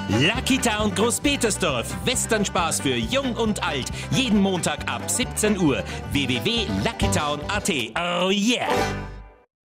Lucky Town Großpetersdorf. Westernspaß für Jung und Alt. Jeden Montag ab 17 Uhr. www.luckytown.at. Oh yeah!